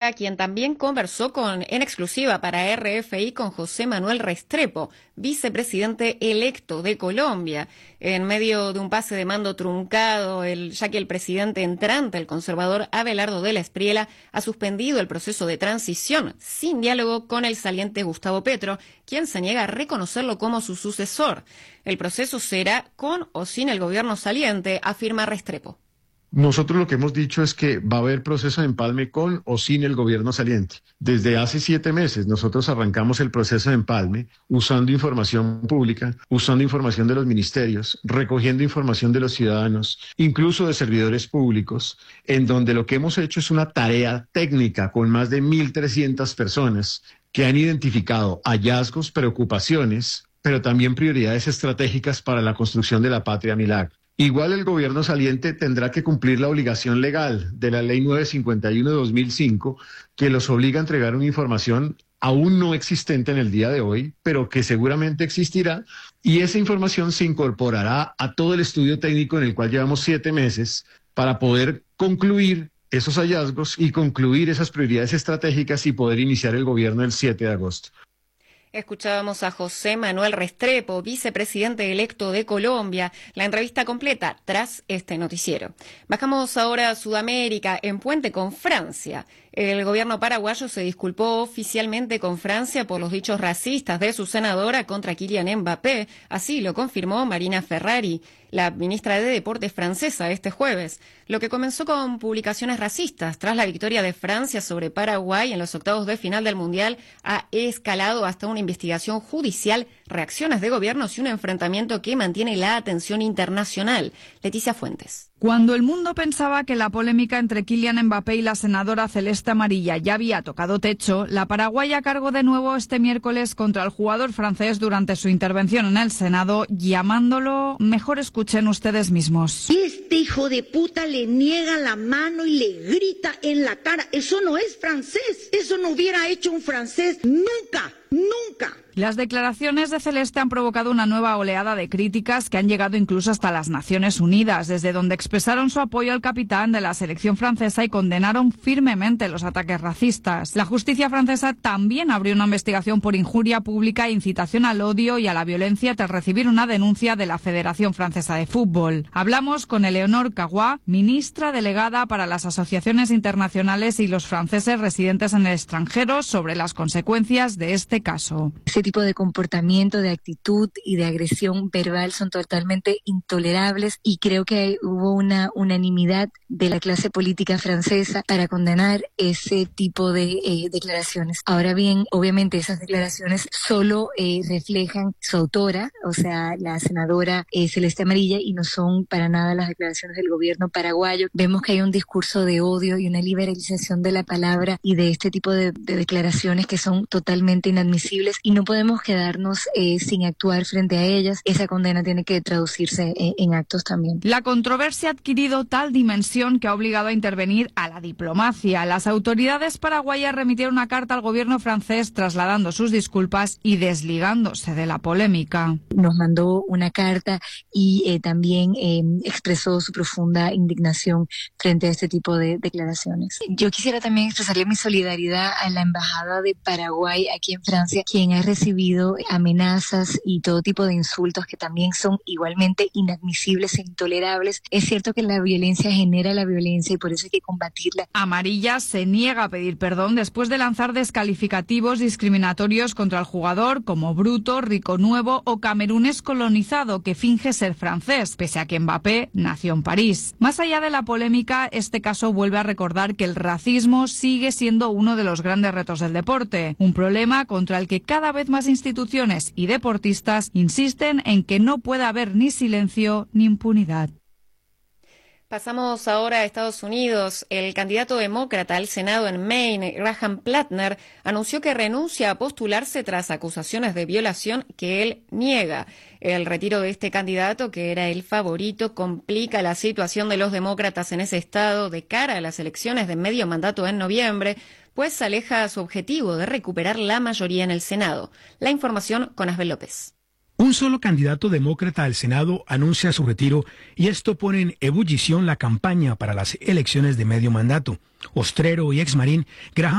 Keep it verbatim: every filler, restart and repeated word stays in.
Correa, quien también conversó con, en exclusiva para R F I con José Manuel Restrepo, vicepresidente electo de Colombia, en medio de un pase de mando truncado, el, ya que el presidente entrante, el conservador Abelardo de la Espriella, ha suspendido el proceso de transición sin diálogo con el saliente Gustavo Petro, quien se niega a reconocerlo como su sucesor. El proceso será con o sin el gobierno saliente, afirma Restrepo. Nosotros lo que hemos dicho es que va a haber proceso de empalme con o sin el gobierno saliente. Desde hace siete meses nosotros arrancamos el proceso de empalme usando información pública, usando información de los ministerios, recogiendo información de los ciudadanos, incluso de servidores públicos, en donde lo que hemos hecho es una tarea técnica con más de mil trescientas personas que han identificado hallazgos, preocupaciones, pero también prioridades estratégicas para la construcción de la patria milagro. Igual el gobierno saliente tendrá que cumplir la obligación legal de la ley novecientos cincuenta y uno de dos mil cinco, que los obliga a entregar una información aún no existente en el día de hoy, pero que seguramente existirá, y esa información se incorporará a todo el estudio técnico en el cual llevamos siete meses para poder concluir esos hallazgos y concluir esas prioridades estratégicas y poder iniciar el gobierno el siete de agosto. Escuchábamos a José Manuel Restrepo, vicepresidente electo de Colombia. La entrevista completa tras este noticiero. Bajamos ahora a Sudamérica, en puente con Francia. El gobierno paraguayo se disculpó oficialmente con Francia por los dichos racistas de su senadora contra Kylian Mbappé. Así lo confirmó Marina Ferrari, la ministra de Deportes francesa, este jueves. Lo que comenzó con publicaciones racistas tras la victoria de Francia sobre Paraguay en los octavos de final del Mundial ha escalado hasta una investigación judicial, reacciones de gobiernos y un enfrentamiento que mantiene la atención internacional. Leticia Fuentes. Cuando el mundo pensaba que la polémica entre Kylian Mbappé y la senadora celeste amarilla ya había tocado techo, la paraguaya cargó de nuevo este miércoles contra el jugador francés durante su intervención en el Senado, llamándolo, mejor escuchen ustedes mismos. Este hijo de puta le niega la mano y le grita en la cara. Eso no es francés. Eso no hubiera hecho un francés nunca, nunca. Las declaraciones de Celeste han provocado una nueva oleada de críticas que han llegado incluso hasta las Naciones Unidas, desde donde expresaron su apoyo al capitán de la selección francesa y condenaron firmemente los ataques racistas. La justicia francesa también abrió una investigación por injuria pública e incitación al odio y a la violencia tras recibir una denuncia de la Federación Francesa de Fútbol. Hablamos con Eleonore Cagua, ministra delegada para las asociaciones internacionales y los franceses residentes en el extranjero, sobre las consecuencias de este caso. Ese tipo de comportamiento, de actitud y de agresión verbal son totalmente intolerables y creo que hubo una unanimidad de la clase política francesa para condenar ese tipo de eh, declaraciones. Ahora bien, obviamente esas declaraciones solo eh, reflejan su autora, o sea, la senadora eh, Celeste Amarilla, y no son para nada las declaraciones del gobierno paraguayo. Vemos que hay un discurso de odio y una liberalización de la palabra y de este tipo de, de declaraciones que son totalmente inadmisibles y no podemos quedarnos eh, sin actuar frente a ellas. Esa condena tiene que traducirse en, en actos también. La controversia ha adquirido tal dimensión que ha obligado a intervenir a la diplomacia. Las autoridades paraguayas remitieron una carta al gobierno francés trasladando sus disculpas y desligándose de la polémica. Nos mandó una carta y eh, también eh, expresó su profunda indignación frente a este tipo de declaraciones. Yo quisiera también expresarle mi solidaridad a la embajada de Paraguay aquí en Francia, quien ha recibido amenazas y todo tipo de insultos que también son igualmente inadmisibles e intolerables. Es cierto que la violencia genera la violencia y por eso hay que combatirla. Amarilla se niega a pedir perdón después de lanzar descalificativos discriminatorios contra el jugador como bruto, rico nuevo o camerunés colonizado que finge ser francés, pese a que Mbappé nació en París. Más allá de la polémica, este caso vuelve a recordar que el racismo sigue siendo uno de los grandes retos del deporte, un problema contra el que cada vez más instituciones y deportistas insisten en que no puede haber ni silencio ni impunidad. Pasamos ahora a Estados Unidos. El candidato demócrata al Senado en Maine, Graham Plattner, anunció que renuncia a postularse tras acusaciones de violación que él niega. El retiro de este candidato, que era el favorito, complica la situación de los demócratas en ese estado de cara a las elecciones de medio mandato en noviembre, pues aleja a su objetivo de recuperar la mayoría en el Senado. La información con Asbel López. Un solo candidato demócrata al Senado anuncia su retiro y esto pone en ebullición la campaña para las elecciones de medio mandato. Ostrero y exmarín, Graham